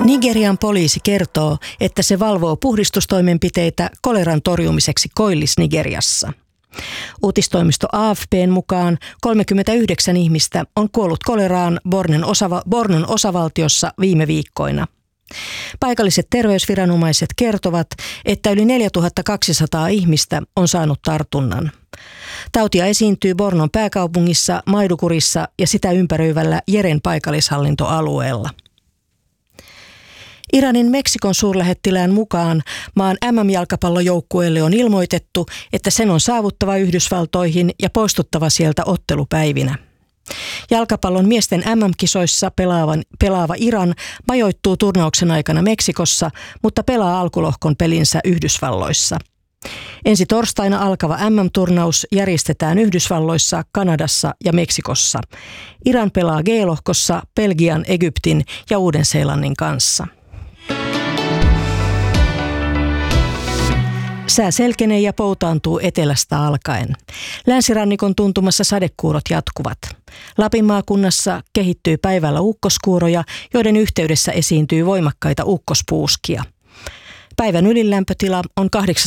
Nigerian poliisi kertoo, että se valvoo puhdistustoimenpiteitä koleran torjumiseksi Koillis-Nigeriassa. Uutistoimisto AFP:n mukaan 39 ihmistä on kuollut koleraan Bornon osavaltiossa viime viikkoina. Paikalliset terveysviranomaiset kertovat, että yli 4200 ihmistä on saanut tartunnan. Tautia esiintyy Bornon pääkaupungissa, Maidukurissa ja sitä ympäröivällä Jeren paikallishallintoalueella. Iranin Meksikon suurlähettilään mukaan maan MM-jalkapallojoukkueelle on ilmoitettu, että sen on saavuttava Yhdysvaltoihin ja poistuttava sieltä ottelupäivinä. Jalkapallon miesten MM-kisoissa pelaava Iran majoittuu turnauksen aikana Meksikossa, mutta pelaa alkulohkon pelinsä Yhdysvalloissa. Ensi torstaina alkava MM-turnaus järjestetään Yhdysvalloissa, Kanadassa ja Meksikossa. Iran pelaa G-lohkossa Belgian, Egyptin ja Uuden-Seelannin kanssa. Sää selkenee ja poutaantuu etelästä alkaen. Länsirannikon tuntumassa sadekuurot jatkuvat. Lapin maakunnassa kehittyy päivällä ukkoskuuroja, joiden yhteydessä esiintyy voimakkaita ukkospuuskia. Päivän ylilämpötila on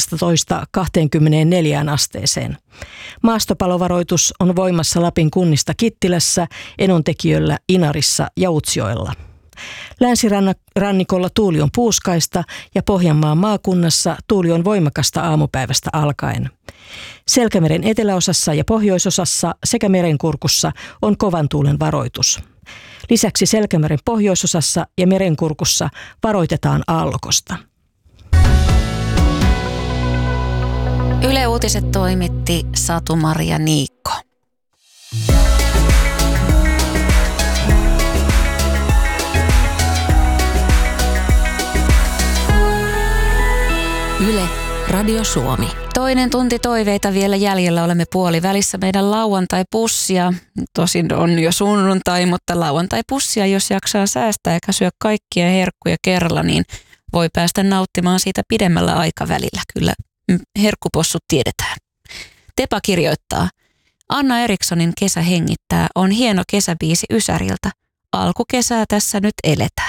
18–24 asteeseen. Maastopalovaroitus on voimassa Lapin kunnista Kittilässä, Enontekiöllä, Inarissa ja Utsjoella. Länsirannikolla tuuli on puuskaista ja Pohjanmaan maakunnassa tuuli on voimakasta aamupäivästä alkaen. Selkämeren eteläosassa ja pohjoisosassa sekä Merenkurkussa on kovan tuulen varoitus. Lisäksi Selkämeren pohjoisosassa ja Merenkurkussa varoitetaan aallokosta. Yle Uutiset toimitti Satu-Maria Niikko. Yle, Radio Suomi. Toinen tunti toiveita vielä jäljellä. Olemme puolivälissä meidän lauantai-pussia. Tosin on jo sunnuntai, mutta lauantai-pussia, jos jaksaa säästää eikä syö kaikkia herkkuja kerralla, niin voi päästä nauttimaan siitä pidemmällä aikavälillä. Kyllä herkkupossut tiedetään. Tepa kirjoittaa: Anna Erikssonin Kesä hengittää on hieno kesäbiisi Ysäriltä. Alkukesää tässä nyt eletään.